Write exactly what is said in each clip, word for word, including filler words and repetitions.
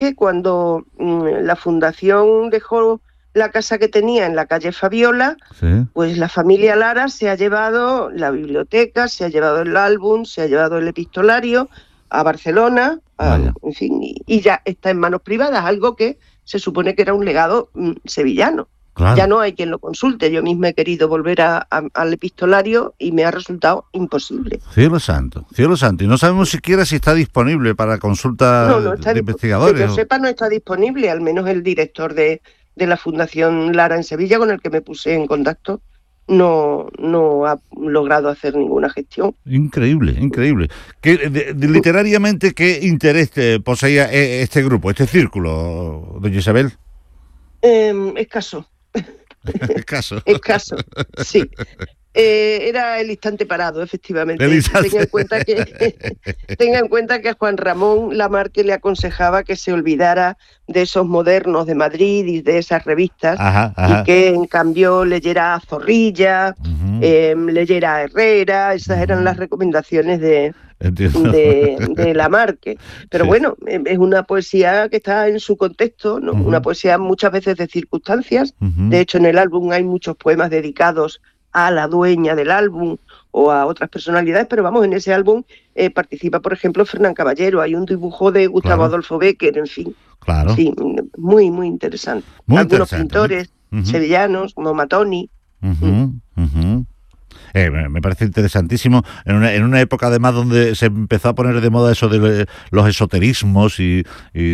que cuando mmm, la fundación dejó la casa que tenía en la calle Fabiola, sí. pues la familia Lara se ha llevado la biblioteca, se ha llevado el álbum, se ha llevado el epistolario a Barcelona, a, en fin, y, y ya está en manos privadas, algo que se supone que era un legado mmm, sevillano. Claro. Ya no hay quien lo consulte. Yo misma he querido volver a, a, al epistolario y me ha resultado imposible. Cielo santo, cielo santo. Y no sabemos siquiera si está disponible para consulta no, no está de investigadores. Que yo sepa, no está disponible. Al menos el director de, de la Fundación Lara en Sevilla, con el que me puse en contacto, no, no ha logrado hacer ninguna gestión. Increíble, increíble. ¿Qué, de, de, literariamente, ¿qué interés poseía este grupo, este círculo, doña Isabel? Eh, escaso. Escaso. Escaso, sí. Eh, era el instante parado, efectivamente. El instante. Tenga en cuenta que tenga en cuenta que a Juan Ramón Lamarque le aconsejaba que se olvidara de esos modernos de Madrid y de esas revistas, ajá, ajá. y que en cambio leyera a Zorrilla, uh-huh. eh, leyera a Herrera. Esas uh-huh. eran las recomendaciones de, de, de Lamarque. Pero sí. bueno, es una poesía que está en su contexto, ¿no? Uh-huh. Una poesía muchas veces de circunstancias. Uh-huh. De hecho, en el álbum hay muchos poemas dedicados a la dueña del álbum o a otras personalidades, pero vamos, en ese álbum eh, participa, por ejemplo, Fernán Caballero, hay un dibujo de Gustavo claro. Adolfo Bécquer, en fin. Claro. Sí, muy, muy interesante. Muy Algunos interesante, pintores ¿no? uh-huh. sevillanos, como Matoni. Uh-huh, mm. uh-huh. Eh, me parece interesantísimo, en una, en una época además donde se empezó a poner de moda eso de los esoterismos y,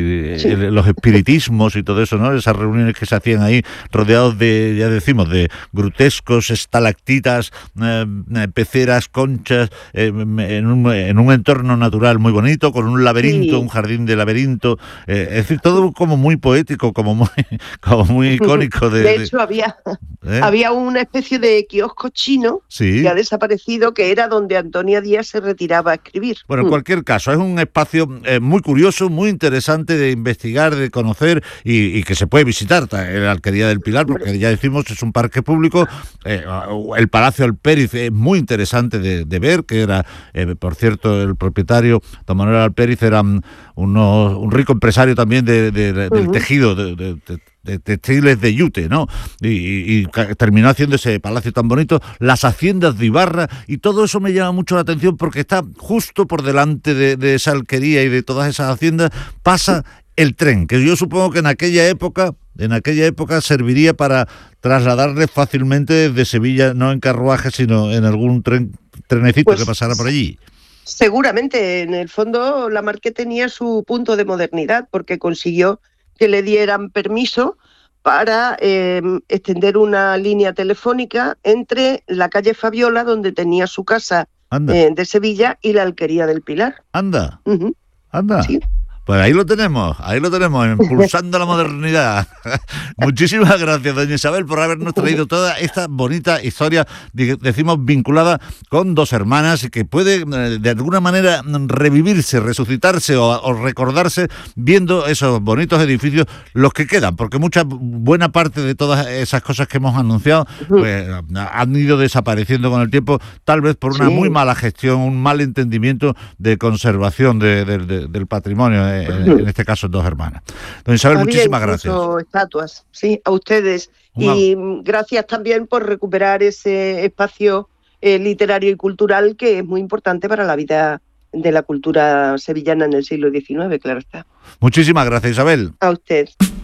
y sí. el, los espiritismos y todo eso, ¿no? Esas reuniones que se hacían ahí rodeados de, ya decimos, de grutescos, estalactitas, eh, peceras, conchas, eh, en, un, en un entorno natural muy bonito, con un laberinto, sí. un jardín de laberinto, eh, es decir, todo como muy poético, como muy, como muy icónico. De, de hecho, de, había, ¿eh? había una especie de kiosco chino sí. que ha desaparecido, que era donde Antonia Díaz se retiraba a escribir. Bueno, en cualquier caso, es un espacio eh, muy curioso, muy interesante de investigar, de conocer y, y que se puede visitar, la Alquería del Pilar, porque ya decimos, es un parque público. Eh, el Palacio Alpériz es muy interesante de, de ver, que era, eh, por cierto, el propietario, don Manuel Alpériz, era un, uno, un rico empresario también de, de, de, del uh-huh. tejido, de, de, de de textiles de yute, ¿no? Y, y, y terminó haciendo ese palacio tan bonito, las haciendas de Ibarra, y todo eso me llama mucho la atención porque está justo por delante de, de esa alquería y de todas esas haciendas, pasa el tren, que yo supongo que en aquella época, en aquella época serviría para trasladarle fácilmente desde Sevilla, no en carruaje, sino en algún tren, trenecito pues, que pasara por allí. Seguramente, en el fondo, Lamarque tenía su punto de modernidad, porque consiguió que le dieran permiso para eh, extender una línea telefónica entre la calle Fabiola, donde tenía su casa eh, de Sevilla, y la Alquería del Pilar. Anda, uh-huh. anda. Sí. Pues ahí lo tenemos, ahí lo tenemos, impulsando la modernidad. Muchísimas gracias, doña Isabel, por habernos traído toda esta bonita historia, decimos, vinculada con dos hermanas y que puede, de alguna manera, revivirse, resucitarse o, o recordarse viendo esos bonitos edificios, los que quedan, porque mucha buena parte de todas esas cosas que hemos anunciado pues, han ido desapareciendo con el tiempo, tal vez por una sí. muy mala gestión, un mal entendimiento de conservación de, de, de, del patrimonio. En, en este caso, dos hermanas. Don Isabel, Había muchísimas gracias. Estatuas, sí, a ustedes. Una... Y gracias también por recuperar ese espacio eh, literario y cultural que es muy importante para la vida de la cultura sevillana en el siglo diecinueve, claro está. Muchísimas gracias, Isabel. A usted.